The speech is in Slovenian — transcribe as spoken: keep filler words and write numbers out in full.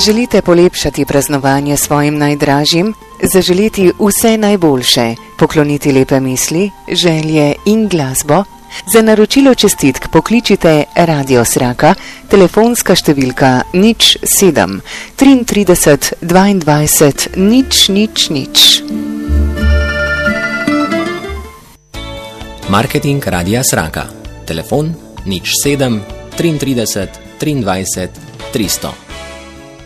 Želite polepšati praznovanje svojim najdražjim, zaželeti vse najboljše, pokloniti lepe misli, želje in glasbo? Za naročilo čestitk pokličite Radio Sraka, telefonska številka nič sedem trideset tri dvaindvajset nič nič nič. Marketing Radia Sraka. Telefon nič sedem trideset tri dvaindvajset tristo.